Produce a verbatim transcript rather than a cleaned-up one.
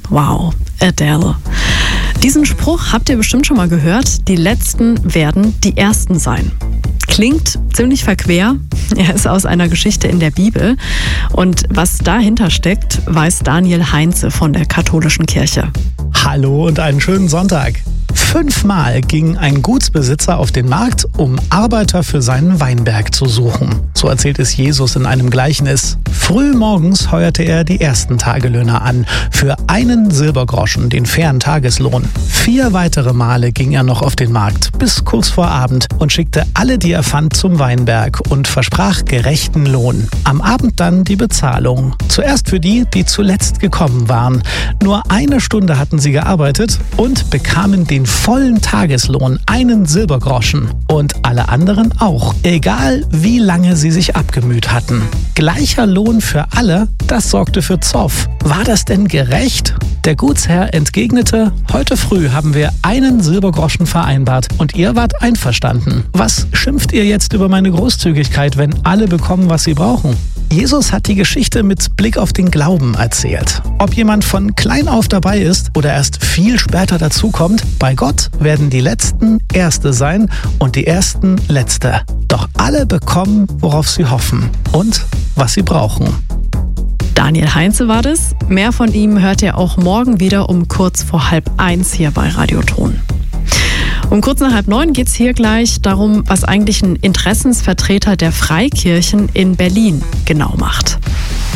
Wow, Adele. Diesen Spruch habt ihr bestimmt schon mal gehört, die Letzten werden die Ersten sein. Klingt ziemlich verquer, er ist aus einer Geschichte in der Bibel und was dahinter steckt, weiß Daniel Heinze von der katholischen Kirche. Hallo und einen schönen Sonntag. Fünfmal ging ein Gutsbesitzer auf den Markt, um Arbeiter für seinen Weinberg zu suchen. So erzählt es Jesus in einem Gleichnis. Früh morgens heuerte er die ersten Tagelöhner an, für einen Silbergroschen, den fairen Tageslohn. Vier weitere Male ging er noch auf den Markt, bis kurz vor Abend, und schickte alle, die er fand, zum Weinberg und versprach gerechten Lohn. Am Abend dann die Bezahlung. Zuerst für die, die zuletzt gekommen waren. Nur eine Stunde hatten sie gearbeitet und bekamen den vollen Tageslohn, einen Silbergroschen. Und alle anderen auch, egal wie lange sie sich abgemüht hatten. Gleicher Lohn für alle, das sorgte für Zoff. War das denn gerecht? Der Gutsherr entgegnete: Heute früh haben wir einen Silbergroschen vereinbart und ihr wart einverstanden. Was schimpft ihr jetzt über meine Großzügigkeit, wenn alle bekommen, was sie brauchen? Jesus hat die Geschichte mit Blick auf den Glauben erzählt. Ob jemand von klein auf dabei ist oder erst viel später dazukommt, bei Gott werden die Letzten Erste sein und die Ersten Letzte. Doch alle bekommen, worauf sie hoffen und was sie brauchen. Daniel Heinze war das. Mehr von ihm hört ihr auch morgen wieder um kurz vor halb eins hier bei Radioton. Um kurz nach halb neun geht es hier gleich darum, was eigentlich ein Interessensvertreter der Freikirchen in Berlin genau macht.